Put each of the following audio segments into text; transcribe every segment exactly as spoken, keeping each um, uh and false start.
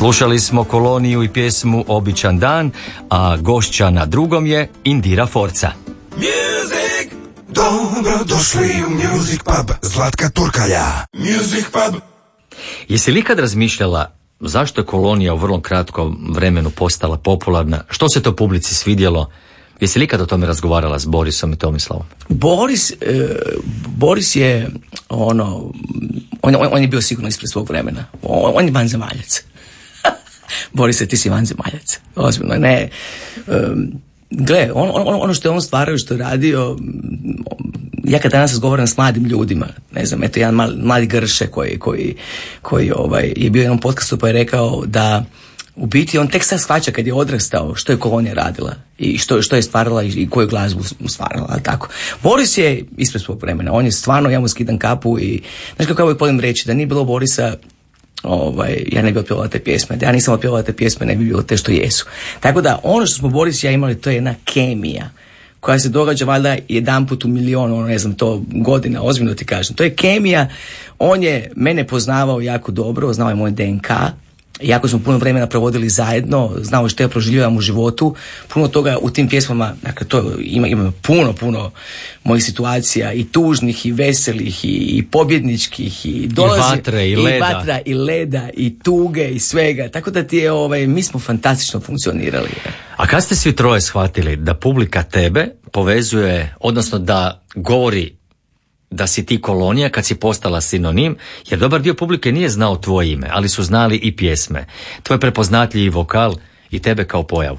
Slušali smo Koloniju i pjesmu Običan dan, a gošća na drugom je Indira Forca. Music! Dobro došli u Music Pub, Zlatka Turkalja. Music Pub. Jesi li ikad razmišljala zašto je Kolonija u vrlo kratkom vremenu postala popularna? Što se to publici svidjelo? Jesi li ikad o tome razgovarala s Borisom i Tomislavom? Boris, e, Boris je ono, on, on je bio sigurno ispred svog vremena. On, on je vanzemaljac. Borise, ti si vanzemaljac. Ozbiljno, ne. Um, gle, on, on, ono što je on stvarao, što je radio, ja kad danas razgovaram s mladim ljudima, ne znam, eto jedan mal, mladi Grše koji, koji, koji ovaj, je bio u jednom podcastu pa je rekao da u biti on tek sad shvaća kad je odrastao što je Kolonija radila i što, što je stvarala i koju glazbu stvarala, ali tako. Boris je ispred svog vremena, on je stvarno, ja mu skidam kapu i znaš kako ja uvijek volim reći, da nije bilo Borisa, ovaj, ja ne bi otpjevala te pjesme, da ja nisam otpjevala te pjesme, ne bi bilo te što jesu. Tako da ono što smo Boris i ja imali, to je jedna kemija koja se događa valjda jedan put u milion, ono ne znam, to godina, ozbiljno ti kažem. To je kemija, on je mene poznavao jako dobro, znao je moj D N K, jako smo puno vremena provodili zajedno, znao što ja proživljavam u životu, puno toga u tim pjesmama, dakle to ima, ima puno, puno mojih situacija i tužnih i veselih i, i pobjedničkih i dolazi, i vatre i, i leda. vatra i leda i tuge i svega, tako da ti je, ovaj, mi smo fantastično funkcionirali. A kad ste svi troje shvatili da publika tebe povezuje, odnosno da govori da si ti Kolonija kad si postala sinonim, jer dobar dio publike nije znao tvoje ime, ali su znali i pjesme, tvoj prepoznatljivi vokal i tebe kao pojavu.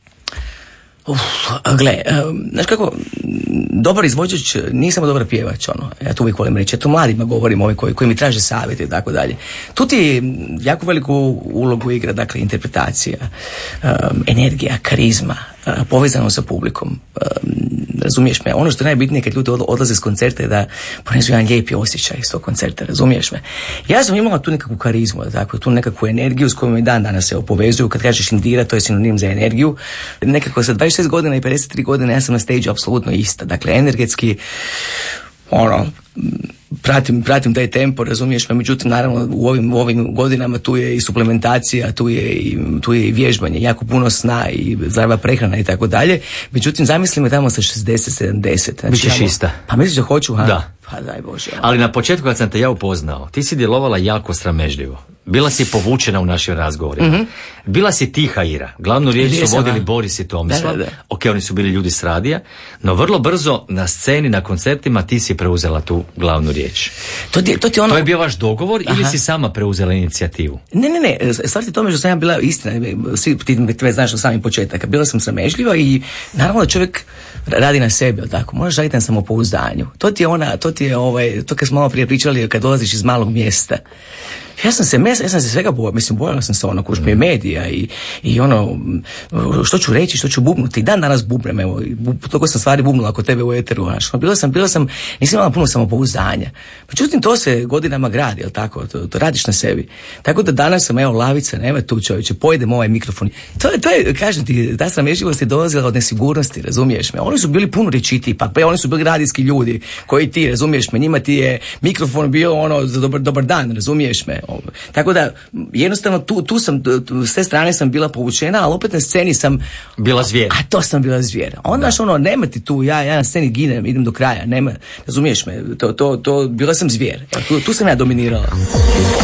Uf, gle, znaš kako, dobar izvođač nije samo dobar pjevač, ono, ja to uvijek volim reći, ja to mladima govorim, ovi koji, koji mi traže savjete i tako dalje. Tu ti jako veliku ulogu igra, dakle, interpretacija, um, energija, karizma, uh, povezano sa publikom. Um, razumiješ me? Ono što je najbitnije kad ljudi odlaze s koncerta je da ponesu jedan lijepi osjećaj iz tog koncerta, razumiješ me? Ja sam imala tu nekakvu karizmu, tako, tu nekakvu energiju s kojom i dan danas se povezuju. Kad kažeš Indira, to je sinonim za energiju. Nekako sa dvadeset šest godina i pedeset tri godine ja sam na stage apsolutno ista. Dakle, energetski, ono, pratim, pratim taj tempo, razumiješ me, međutim, naravno, u ovim, u ovim godinama tu je i suplementacija, tu je i, tu je i vježbanje, jako puno sna i zdrava prehrana i tako dalje. Međutim, zamisli me tamo sa šezdeset sedamdeset. Znači, bićeš ja, ista. Pa misliš da hoću, ha? Da. Pa daj Bože. Ali na početku kad sam te ja upoznao, ti si djelovala jako sramežljivo. Bila si povučena u našim razgovorima. Mm-hmm. Bila si tiha Ira. Glavnu riječ su vodili a? Boris i Tomislav. Da, da, da. Ok, oni su bili ljudi s radija, no vrlo brzo na sceni, na koncertima ti si preuzela tu glavnu riječ. To, ti, to, ti ono... to je bio vaš dogovor. Aha. Ili si sama preuzela inicijativu? Ne, ne, ne. Stvar ti tome što sam ja bila istina. Svi ti tebe znaš od samih početaka. Bila sam sramežljiva i naravno da čovjek radi na sebi, tako. Možeš raditi na samopouzdanju. To ti je ona, to ti je ovaj, to kad smo malo prije pričali kad dolaziš iz malog mjesta. Ja sam se, ja sam se svega bojala, mislim, bojala sam se ono, kuš me medija i, i ono, što ću reći, što ću bubnuti. I dan danas bubnem, evo, toliko sam stvari bubnula kod tebe u eteru, znaš. Bila sam, bila sam, nisam imala puno samopouzdanja. Međutim, to se godinama gradi, jel tako, to, to radiš na sebi. Tako da danas sam, evo, lavica, nema tu čovječe, pojedem ovaj mikrofon. To je, to je, kažem ti, ta sramežljivost je dolazila od nesigurnosti, razumiješ me. Oni su bili puno rečitiji, pa, pa oni su bili radijski ljudi, koji ti, razumiješ me, njima ti je mikrofon bio ono, za dobar, dobar dan, razumiješ me. Tako da, jednostavno, tu, tu sam, tu, s te strane sam bila povučena, ali opet na sceni sam... Bila zvijer. A to sam bila zvijer. Onda, znaš, ono, nema ti tu, ja, ja na sceni ginem, idem do kraja, nema, razumiješ me, to, to, to, bila sam zvijer. Tu, tu sam ja dominirala.